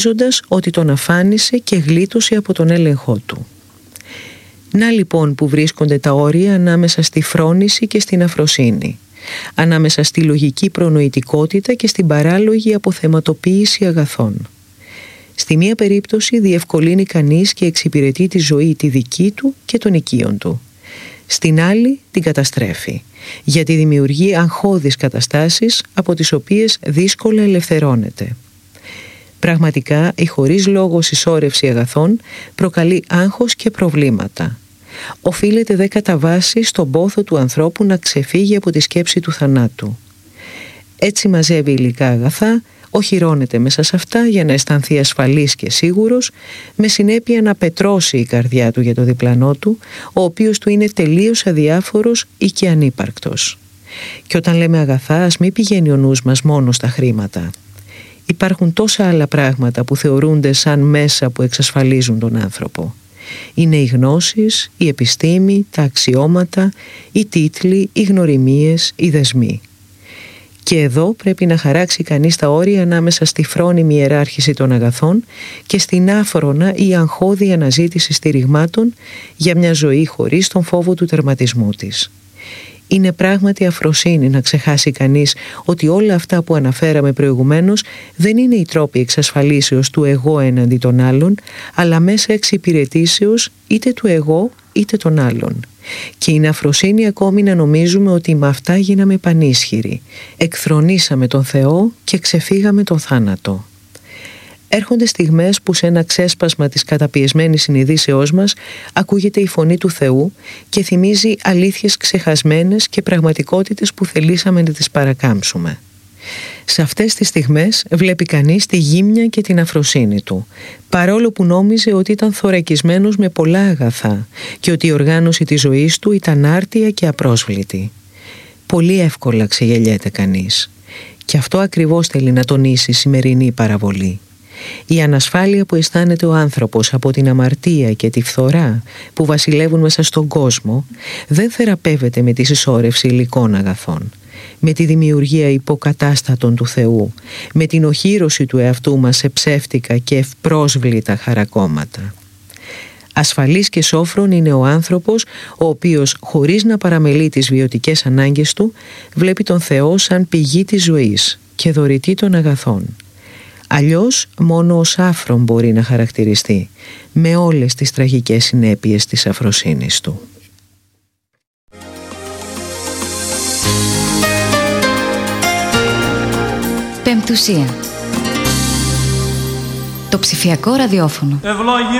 ότι τον αφάνισε και γλίτωσε από τον έλεγχό του. Να λοιπόν που βρίσκονται τα όρια ανάμεσα στη φρόνηση και στην αφροσύνη, ανάμεσα στη λογική προνοητικότητα και στην παράλογη αποθεματοποίηση αγαθών. Στη μία περίπτωση διευκολύνει κανείς και εξυπηρετεί τη ζωή τη δική του και των οικείων του. Στην άλλη την καταστρέφει, γιατί δημιουργεί αγχώδεις καταστάσεις από τις οποίες δύσκολα ελευθερώνεται. Πραγματικά η χωρίς λόγο συσσόρευση αγαθών προκαλεί άγχος και προβλήματα. Οφείλεται δε κατά βάση στον πόθο του ανθρώπου να ξεφύγει από τη σκέψη του θανάτου. Έτσι μαζεύει υλικά αγαθά, οχυρώνεται μέσα σε αυτά για να αισθανθεί ασφαλής και σίγουρος, με συνέπεια να πετρώσει η καρδιά του για το διπλανό του, ο οποίος του είναι τελείως αδιάφορος ή και ανύπαρκτος. Και όταν λέμε αγαθά, ας μην πηγαίνει ο νους μας μόνο στα χρήματα. Υπάρχουν τόσα άλλα πράγματα που θεωρούνται σαν μέσα που εξασφαλίζουν τον άνθρωπο. Είναι οι γνώσεις, η επιστήμη, τα αξιώματα, οι τίτλοι, οι γνωριμίες, οι δεσμοί. Και εδώ πρέπει να χαράξει κανείς τα όρια ανάμεσα στη φρόνιμη ιεράρχηση των αγαθών και στην άφρονα ή αγχώδη αναζήτηση στηριγμάτων για μια ζωή χωρίς τον φόβο του τερματισμού της. Είναι πράγματι αφροσύνη να ξεχάσει κανείς ότι όλα αυτά που αναφέραμε προηγουμένως δεν είναι οι τρόποι εξασφαλίσεως του εγώ έναντι των άλλων, αλλά μέσα εξυπηρετήσεως είτε του εγώ είτε των άλλων. Και είναι αφροσύνη ακόμη να νομίζουμε ότι με αυτά γίναμε πανίσχυροι, εκθρονήσαμε τον Θεό και ξεφύγαμε τον θάνατο. Έρχονται στιγμές που σε ένα ξέσπασμα της καταπιεσμένης συνειδήσεώς μας ακούγεται η φωνή του Θεού και θυμίζει αλήθειες ξεχασμένες και πραγματικότητες που θελήσαμε να τις παρακάμψουμε. Σε αυτές τις στιγμές βλέπει κανείς τη γύμνια και την αφροσύνη του, παρόλο που νόμιζε ότι ήταν θωρακισμένος με πολλά αγαθά και ότι η οργάνωση της ζωής του ήταν άρτια και απρόσβλητη. Πολύ εύκολα ξεγελιέται κανείς. Και αυτό ακριβώς θέλει να τονίσει η σημερινή παραβολή. Η ανασφάλεια που αισθάνεται ο άνθρωπος από την αμαρτία και τη φθορά που βασιλεύουν μέσα στον κόσμο δεν θεραπεύεται με τη συσσόρευση υλικών αγαθών, με τη δημιουργία υποκατάστατων του Θεού, με την οχύρωση του εαυτού μας σε ψεύτικα και ευπρόσβλητα χαρακόμματα. Ασφαλής και σόφρον είναι ο άνθρωπος ο οποίος, χωρίς να παραμελεί τις βιωτικές ανάγκες του, βλέπει τον Θεό σαν πηγή της ζωής και δωρητή των αγαθών. Αλλιώς μόνο ως άφρον μπορεί να χαρακτηριστεί, με όλες τις τραγικές συνέπειες της αφροσύνης του. Πεμπτουσία. Το ψηφιακό ραδιόφωνο.